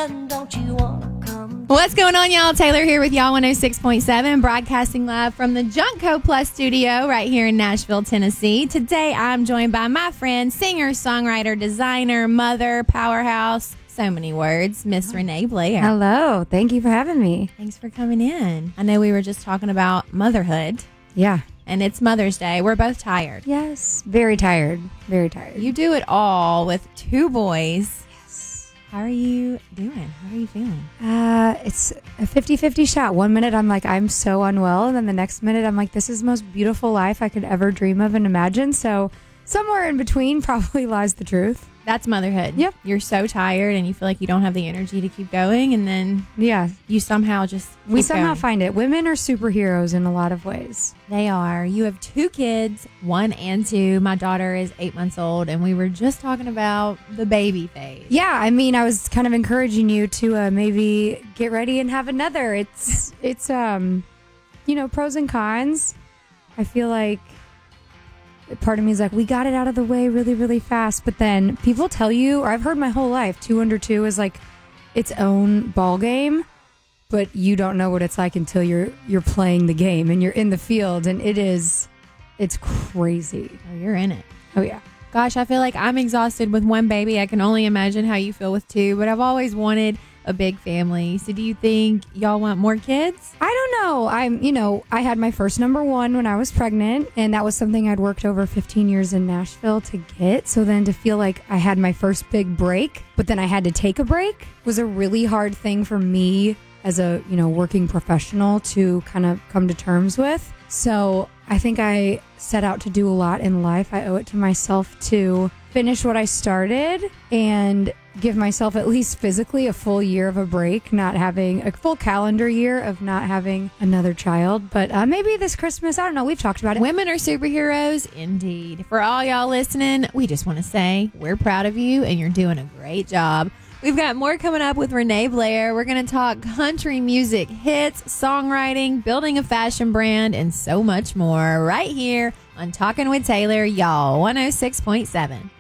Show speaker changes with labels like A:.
A: and don't you want to come?
B: What's going on, y'all? Taylor here with y'all 106.7, broadcasting live from the Junko Plus studio right here in Nashville, Tennessee. Today, I'm joined by my friend, singer, songwriter, designer, mother, powerhouse, so many words, Miss Renee Blair.
C: Hello. Thank you for having me.
B: Thanks for coming in. I know we were just talking about motherhood.
C: Yeah.
B: And it's Mother's Day. We're both tired.
C: Yes. Very tired. Very tired.
B: You do it all with two boys. Yes. How are you doing? How are you feeling?
C: It's a 50-50 shot. 1 minute I'm like, I'm so unwell. And then the next minute I'm like, this is the most beautiful life I could ever dream of and imagine. So somewhere in between probably lies the truth.
B: That's motherhood.
C: Yep.
B: You're so tired and you feel like you don't have the energy to keep going. And then you somehow just
C: We
B: keep
C: somehow
B: going.
C: find it. Women are superheroes in a lot of ways.
B: They are. You have two kids, 1 and 2. My daughter is 8 months old, and we were just talking about the baby phase.
C: Yeah, I mean, I was kind of encouraging you to maybe get ready and have another. It's pros and cons. I feel like part of me is like, we got it out of the way really, really fast. But then people tell you, or I've heard my whole life, 2 under 2 is like its own ball game. But you don't know what it's like until you're playing the game and you're in the field, and it's crazy.
B: Oh, you're in it.
C: Oh yeah.
B: Gosh, I feel like I'm exhausted with one baby. I can only imagine how you feel with 2, but I've always wanted a big family. So do you think y'all want more kids?
C: I don't know. I had my first number 1 when I was pregnant, and that was something I'd worked over 15 years in Nashville to get. So then to feel like I had my first big break, but then I had to take a break was a really hard thing for me as a, working professional to kind of come to terms with. So I think I set out to do a lot in life. I owe it to myself to finish what I started and give myself at least physically a full year of a break, not having a full calendar year of not having another child. But maybe this Christmas, I don't know, we've talked about it.
B: Women are superheroes, indeed. For all y'all listening, we just want to say we're proud of you and you're doing a great job. We've got more coming up with Renee Blair. We're going to talk country music, hits, songwriting, building a fashion brand, and so much more right here on Talking with Taylor, y'all 106.7.